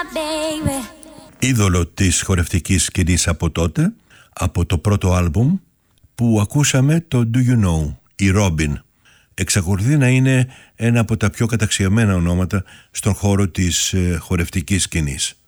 Είδωλο της χορευτικής σκηνής από τότε, από το πρώτο άλμπουμ που ακούσαμε, το Do You Know, η Robin. Εξακολουθεί να είναι ένα από τα πιο καταξιωμένα ονόματα στον χώρο της χορευτικής σκηνής.